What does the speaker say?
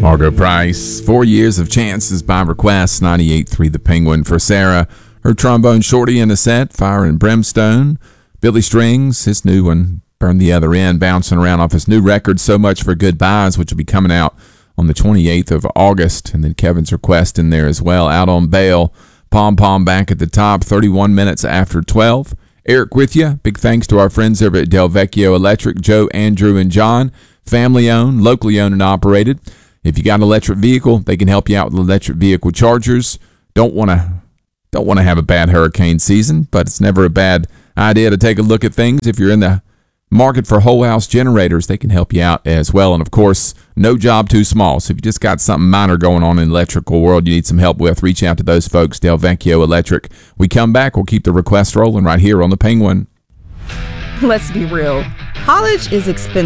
Margo Price, 4 years of chances by request, 98.3 The Penguin for Sarah. Her trombone shorty in the set, Fire and Brimstone. Billy Strings, his new one, Burn the Other End, bouncing around off his new record, So Much for Goodbyes, which will be coming out on the 28th of August. And then Kevin's request in there as well, Out on Bail. Pom Pom back at the top, 31 minutes after 12. Eric with you. Big thanks to our friends over at Del Vecchio Electric, Joe, Andrew, and John. Family owned, locally owned and operated. If you got an electric vehicle, they can help you out with electric vehicle chargers. Don't want to have a bad hurricane season, but it's never a bad idea to take a look at things. If you're in the market for whole house generators, they can help you out as well. And of course, no job too small. So if you just got something minor going on in the electrical world you need some help with, reach out to those folks, Del Vecchio Electric. We come back, we'll keep the request rolling right here on the Penguin. Let's be real. College is expensive.